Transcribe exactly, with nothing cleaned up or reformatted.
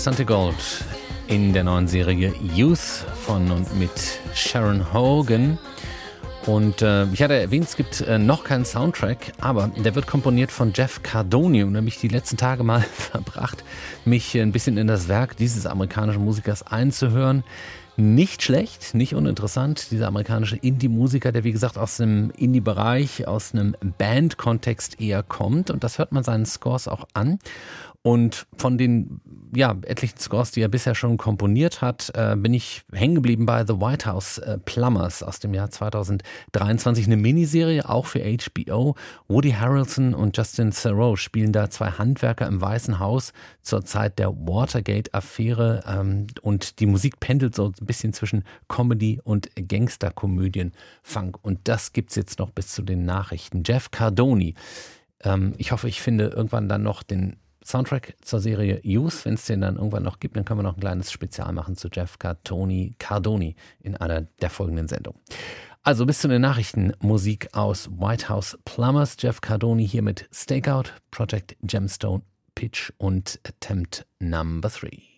Asante Gold in der neuen Serie Youth von und mit Sharon Hogan. Und äh, ich hatte erwähnt, es gibt äh, noch keinen Soundtrack, aber der wird komponiert von Jeff Cardoni. Und da habe ich die letzten Tage mal verbracht, mich ein bisschen in das Werk dieses amerikanischen Musikers einzuhören. Nicht schlecht, nicht uninteressant. Dieser amerikanische Indie-Musiker, der wie gesagt aus dem Indie-Bereich, aus einem Band-Kontext eher kommt. Und das hört man seinen Scores auch an. Und von den ja, etlichen Scores, die er bisher schon komponiert hat, äh, bin ich hängen geblieben bei The White House äh, Plumbers aus dem Jahr zweitausenddreiundzwanzig. Eine Miniserie, auch für H B O. Woody Harrelson und Justin Theroux spielen da zwei Handwerker im Weißen Haus zur Zeit der Watergate-Affäre. Ähm, und die Musik pendelt so ein bisschen zwischen Comedy und Gangsterkomödien-Funk. Und das gibt's jetzt noch bis zu den Nachrichten. Jeff Cardoni. Ähm, ich hoffe, ich finde irgendwann dann noch den Soundtrack zur Serie Youth. Wenn es den dann irgendwann noch gibt, dann können wir noch ein kleines Spezial machen zu Jeff Cardoni, Cardoni in einer der folgenden Sendungen. Also bis zu den Nachrichten Musik aus White House Plumbers. Jeff Cardoni hier mit Stakeout, Project Gemstone, Pitch und Attempt Number Three.